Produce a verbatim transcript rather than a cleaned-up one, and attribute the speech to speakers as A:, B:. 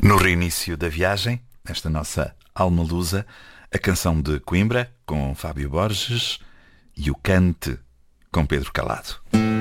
A: No reinício da viagem, esta nossa alma lusa, a canção de Coimbra, com Fábio Borges, e o Cante, com Pedro Calado.